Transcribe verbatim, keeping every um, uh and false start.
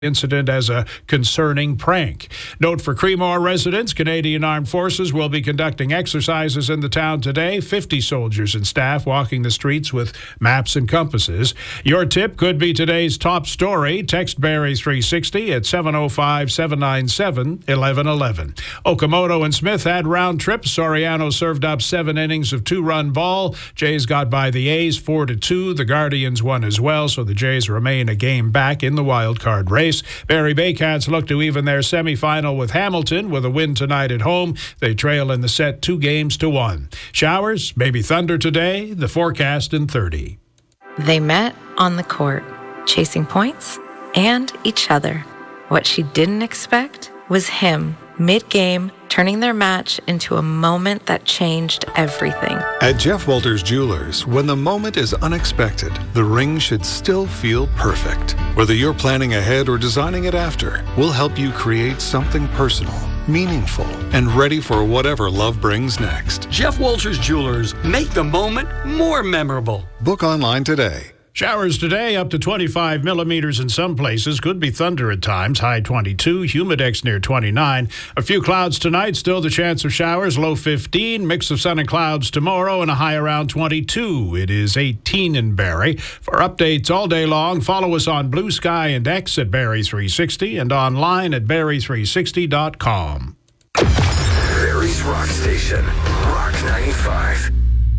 incident as a concerning prank. Note for Creemore residents, Canadian Armed Forces will be conducting exercises in the town today. fifty soldiers and staff walking the streets with maps and compasses. Your tip could be today's top story. Text Barrie three sixty at seven oh five, seven nine seven, eleven eleven. Okamoto and Smith had round trips. Soriano served up seven innings of two-run ball. Jays got by the A's four to two. The Guardians won as well, so the Jays remain a game back in the wild card race. Barrie Baycats look to even their semifinal with Hamilton with a win tonight at home. They trail in the set two games to one. Showers, maybe thunder today. The forecast in thirty. They met on the court, chasing points and each other. What she didn't expect was him, mid-game, turning their match into a moment that changed everything. At Jeff Walters Jewelers, when the moment is unexpected, the ring should still feel perfect. Whether you're planning ahead or designing it after, we'll help you create something personal, meaningful, and ready for whatever love brings next. Jeff Walters Jewelers, make the moment more memorable. Book online today. Showers today up to twenty-five millimeters in some places. Could be thunder at times. High twenty-two. Humidex near twenty-nine. A few clouds tonight. Still the chance of showers. Low fifteen. Mix of sun and clouds tomorrow and a high around twenty-two. It is eighteen in Barrie. For updates all day long, follow us on Blue Sky and X at Barrie three sixty and online at barrie three sixty dot com. Barrie's Rock Station. Rock ninety-five.